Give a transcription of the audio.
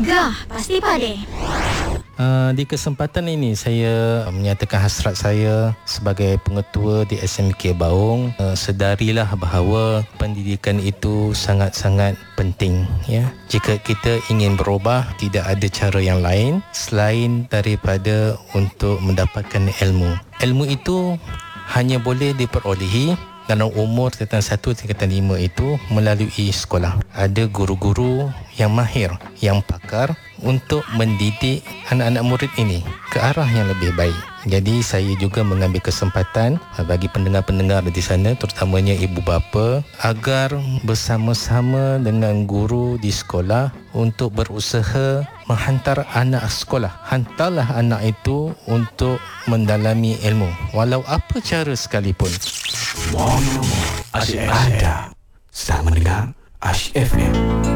Gah, pasti pade. Di kesempatan ini saya menyatakan hasrat saya sebagai pengetua di SMK Baung. Sedarilah bahawa pendidikan itu sangat-sangat penting, ya. Jika kita ingin berubah, tidak ada cara yang lain selain daripada untuk mendapatkan ilmu. Ilmu itu hanya boleh diperolehi dalam umur tingkatan 1 tingkatan 5 itu melalui sekolah. Ada guru-guru yang mahir, yang pakar untuk mendidik anak-anak murid ini ke arah yang lebih baik. Jadi saya juga mengambil kesempatan bagi pendengar-pendengar di sana, terutamanya ibu bapa, agar bersama-sama dengan guru di sekolah untuk berusaha menghantar anak sekolah. Hantarlah anak itu untuk mendalami ilmu, walau apa cara sekalipun. Mono Asyik anda sedang mendengar Asyik FM.